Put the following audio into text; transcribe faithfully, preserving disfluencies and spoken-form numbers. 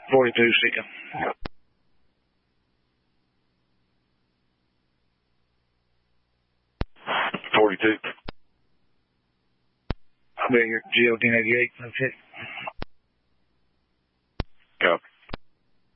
forty-two, seeking. forty-two. I'll be here, G O D eighty-eight, okay. Copy.